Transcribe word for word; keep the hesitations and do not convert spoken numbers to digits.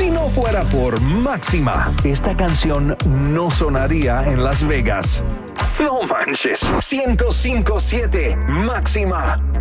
Si no fuera por Máxima, esta canción no sonaría en Las Vegas. No manches. ciento cinco punto siete Máxima.